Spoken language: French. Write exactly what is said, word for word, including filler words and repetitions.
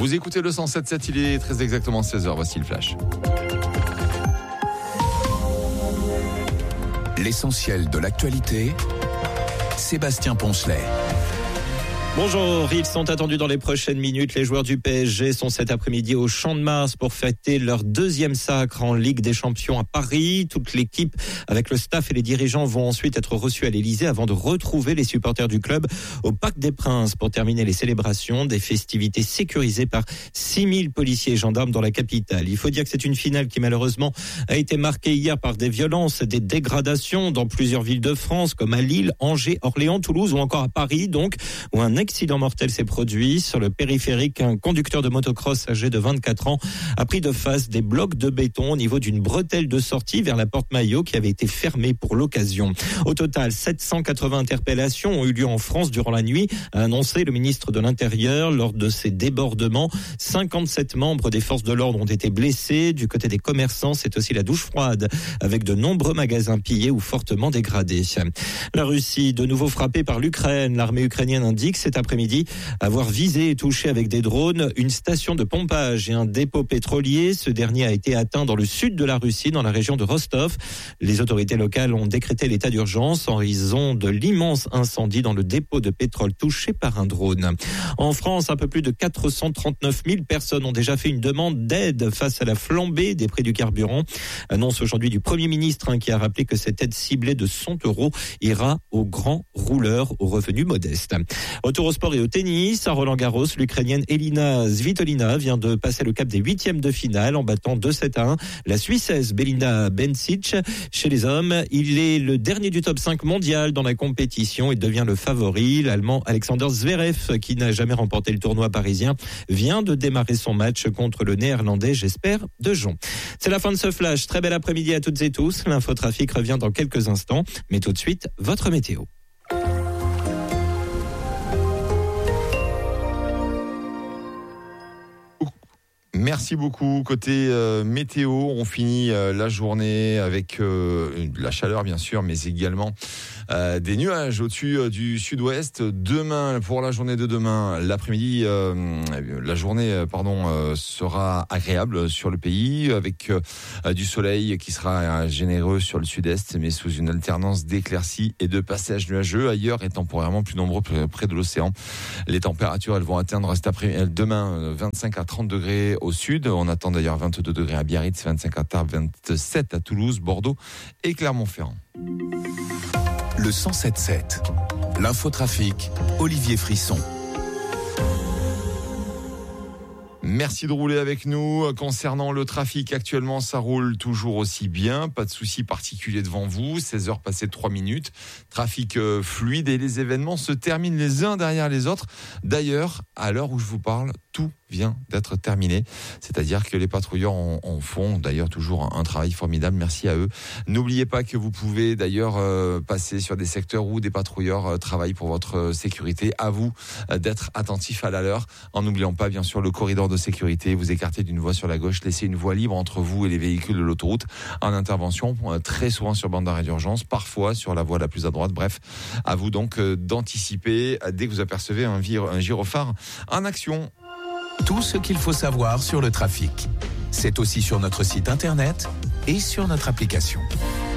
Vous écoutez le cent sept virgule sept, il est très exactement seize heures, voici le flash. L'essentiel de l'actualité, Sébastien Poncelet. Bonjour, ils sont attendus dans les prochaines minutes. Les joueurs du P S G sont cet après-midi au Champ de Mars pour fêter leur deuxième sacre en Ligue des Champions à Paris. Toute l'équipe, avec le staff et les dirigeants, vont ensuite être reçus à l'Élysée avant de retrouver les supporters du club au Parc des Princes pour terminer les célébrations. Des festivités sécurisées par six mille policiers et gendarmes dans la capitale. Il faut dire que c'est une finale qui malheureusement a été marquée hier par des violences, des dégradations dans plusieurs villes de France comme à Lille, Angers, Orléans, Toulouse ou encore à Paris donc, où un accident mortel s'est produit. Sur le périphérique, un conducteur de motocross âgé de vingt-quatre ans a pris de face des blocs de béton au niveau d'une bretelle de sortie vers la porte Maillot qui avait été fermée pour l'occasion. Au total, sept cent quatre-vingts interpellations ont eu lieu en France durant la nuit, a annoncé le ministre de l'Intérieur. Lors de ces débordements, cinquante-sept membres des forces de l'ordre ont été blessés. Du côté des commerçants, c'est aussi la douche froide, avec de nombreux magasins pillés ou fortement dégradés. La Russie, de nouveau frappée par l'Ukraine. L'armée ukrainienne indique cet après-midi avoir visé et touché avec des drones une station de pompage et un dépôt pétrolier. Ce dernier a été atteint dans le sud de la Russie, dans la région de Rostov. Les autorités locales ont décrété l'état d'urgence en raison de l'immense incendie dans le dépôt de pétrole touché par un drone. En France, un peu plus de quatre cent trente-neuf mille personnes ont déjà fait une demande d'aide face à la flambée des prix du carburant. Annonce aujourd'hui du Premier ministre hein, qui a rappelé que cette aide ciblée de cent euros ira aux grands rouleurs aux revenus modestes. Retour au sport et au tennis, à Roland-Garros, l'Ukrainienne Elina Svitolina vient de passer le cap des huitièmes de finale en battant deux sept à un la Suissesse Belinda Bencic. Chez les hommes, il est le dernier du top cinq mondial dans la compétition et devient le favori. L'Allemand Alexander Zverev, qui n'a jamais remporté le tournoi parisien, vient de démarrer son match contre le Néerlandais, j'espère, de Jon. C'est la fin de ce flash. Très bel après-midi à toutes et tous. L'infotrafic revient dans quelques instants, mais tout de suite, votre météo. Merci beaucoup. Côté euh, météo, on finit euh, la journée avec euh, la chaleur bien sûr, mais également euh, des nuages au-dessus euh, du sud-ouest. Demain, pour la journée de demain, l'après-midi, euh, la journée pardon euh, sera agréable sur le pays avec euh, du soleil qui sera euh, généreux sur le sud-est, mais sous une alternance d'éclaircies et de passages nuageux ailleurs et temporairement plus nombreux près de l'océan. Les températures, elles vont atteindre cet après demain vingt-cinq à trente degrés au sud. On attend d'ailleurs vingt-deux degrés à Biarritz, vingt-cinq à Tarbes, vingt-sept à Toulouse, Bordeaux et Clermont-Ferrand. Le cent sept virgule sept. L'infotrafic, Olivier Frisson. Merci de rouler avec nous. Concernant le trafic, actuellement, ça roule toujours aussi bien. Pas de soucis particuliers devant vous. seize heures passées de trois minutes. Trafic euh, fluide et les événements se terminent les uns derrière les autres. D'ailleurs, à l'heure où je vous parle, tout vient d'être terminé. C'est-à-dire que les patrouilleurs en, en font d'ailleurs toujours un, un travail formidable. Merci à eux. N'oubliez pas que vous pouvez d'ailleurs euh, passer sur des secteurs où des patrouilleurs euh, travaillent pour votre euh, sécurité. À vous euh, d'être attentifs à la leur. En n'oubliant pas bien sûr le corridor de sécurité. Vous écartez d'une voie sur la gauche, laissez une voie libre entre vous et les véhicules de l'autoroute. En intervention, euh, très souvent sur bande d'arrêt d'urgence, parfois sur la voie la plus à droite. Bref, à vous donc euh, d'anticiper euh, dès que vous apercevez un, vir- un gyrophare en action. Tout ce qu'il faut savoir sur le trafic. C'est aussi sur notre site internet et sur notre application.